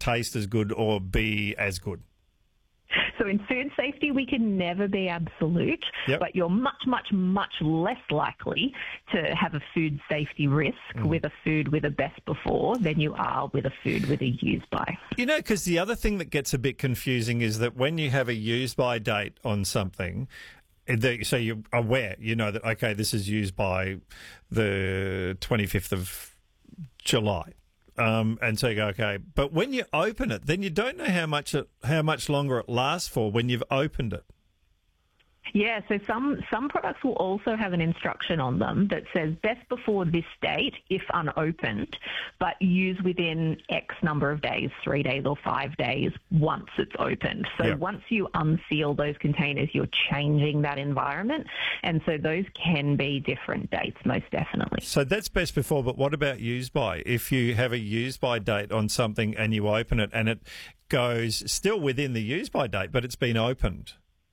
taste as good or be as good? So in food safety, we can never be absolute, Yep. but you're much, much, much less likely to have a food safety risk with a food with a best before than you are with a food with a use by. You know, because the other thing that gets a bit confusing is that when you have a use by date on something, so you're aware, you know that, okay, this is used by the 25th of July. And so you go, okay. But when you open it, then you don't know how much longer it lasts for when you've opened it. Yeah, so some products will also have an instruction on them that says best before this date if unopened, but use within X number of days, 3 days or 5 days, once it's opened. So once you unseal those containers, you're changing that environment. And so those can be different dates, most definitely. So that's best before, but what about use by? If you have a use by date on something and you open it and it goes still within the use by date, but it's been opened.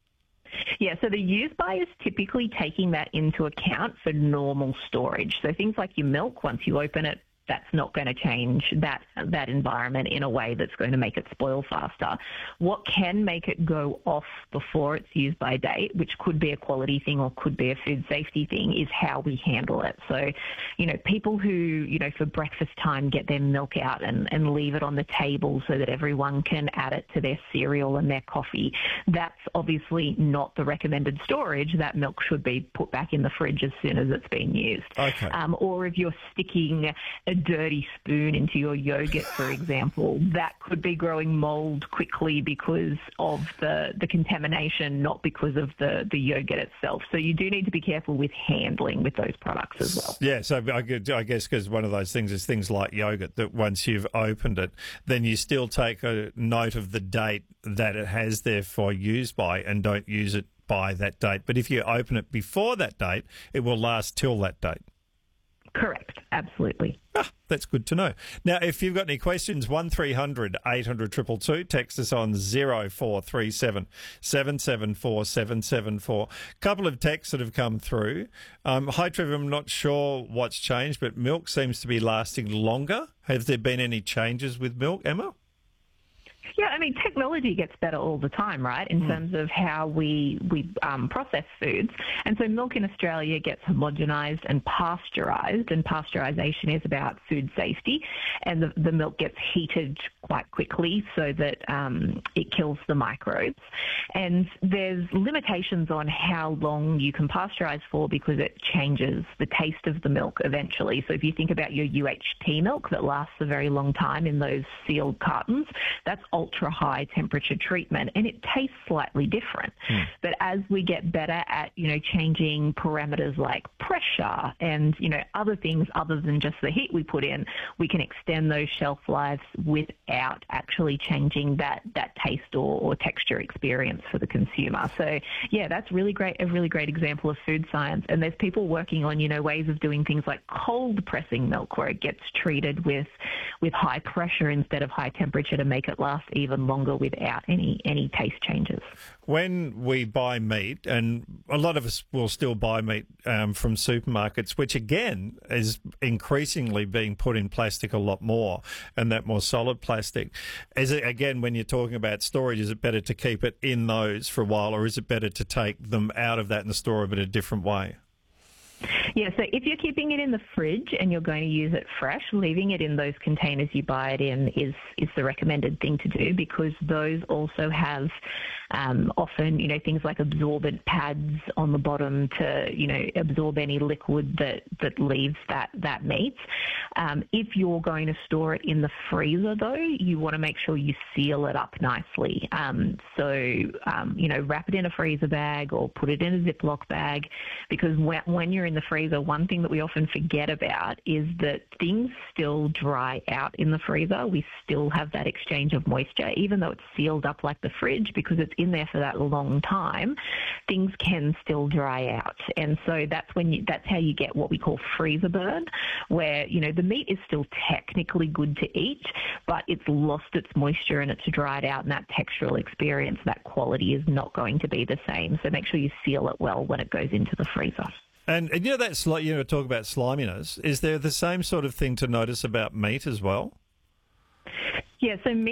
Yeah, so the use by is typically taking that into account for normal storage. So things like your milk, once you open it, that's not going to change that environment in a way that's going to make it spoil faster. What can make it go off before it's used by date, which could be a quality thing or could be a food safety thing, is how we handle it. So, you know, people who, for breakfast time get their milk out and leave it on the table so that everyone can add it to their cereal and their coffee, that's obviously not the recommended storage. That milk should be put back in the fridge as soon as it's been used. Okay. Or if you're sticking a dirty spoon into your yogurt, for example, that could be growing mold quickly because of the contamination, not because of the yogurt itself. So you do need to be careful with handling with those products as well. Yeah, so I guess because one of those things is things like yogurt, that once you've opened it, then you still take a note of the date that it has there for use by and don't use it by that date. But if you open it before that date, it will last till that date. Correct, absolutely. That's good to know. Now, if you've got any questions, 1300 800 222, text us on 0437 774 774. Couple of texts that have come through. Hi, Trevor, I'm not sure what's changed, but milk seems to be lasting longer. Have there been any changes with milk, Emma? Yeah, I mean, technology gets better all the time, right, in terms of how we process foods. And so milk in Australia gets homogenised and pasteurised, and pasteurisation is about food safety. And the milk gets heated quite quickly so that it kills the microbes. And there's limitations on how long you can pasteurize for because it changes the taste of the milk eventually. So if you think about your UHT milk that lasts a very long time in those sealed cartons, that's ultra high temperature treatment and it tastes slightly different. But as we get better at, changing parameters like pressure and, other things other than just the heat we put in, we can extend those shelf lives without actually changing that taste or texture experience for the consumer. So yeah, that's a really great example of food science. And there's people working on, ways of doing things like cold pressing milk where it gets treated with high pressure instead of high temperature to make it last even longer without any taste changes. When we buy meat, and a lot of us will still buy meat from supermarkets, which again is increasingly being put in plastic a lot more, and that more solid plastic. Is it, again, when you're talking about storage, is it better to keep it in those for a while, or is it better to take them out of that and store it in a different way? Yeah, so if you're keeping it in the fridge and you're going to use it fresh, leaving it in those containers you buy it in is the recommended thing to do, because those also have often, things like absorbent pads on the bottom to, absorb any liquid that leaves that meat. If you're going to store it in the freezer, though, you want to make sure you seal it up nicely. Wrap it in a freezer bag or put it in a Ziploc bag, because when you're in the freezer, one thing that we often forget about is that things still dry out in the freezer. We still have that exchange of moisture, even though it's sealed up like the fridge, because it's in there for that long time, things can still dry out. And so that's how you get what we call freezer burn, where, the meat is still technically good to eat, but it's lost its moisture and it's dried out, and that textural experience, that quality is not going to be the same. So make sure you seal it well when it goes into the freezer. And that's like, talk about sliminess. Is there the same sort of thing to notice about meat as well? Yeah, so meat